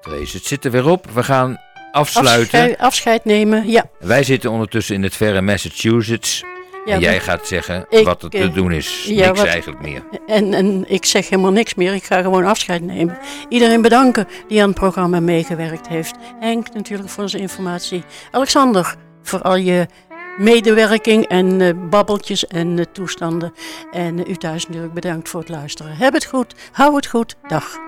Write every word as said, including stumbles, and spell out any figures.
Therese, het zit er weer op. We gaan afsluiten. Afscheid, afscheid nemen, ja. Wij zitten ondertussen in het verre Massachusetts. Ja, en jij maar- gaat zeggen Ik, wat er te eh, doen is. ja, Niks wat- eigenlijk meer. En, en ik zeg helemaal niks meer. Ik ga gewoon afscheid nemen. Iedereen bedanken die aan het programma meegewerkt heeft. Henk natuurlijk voor zijn informatie. Alexander voor al je medewerking en uh, babbeltjes en uh, toestanden. En uh, u thuis natuurlijk bedankt voor het luisteren. Heb het goed, hou het goed, dag.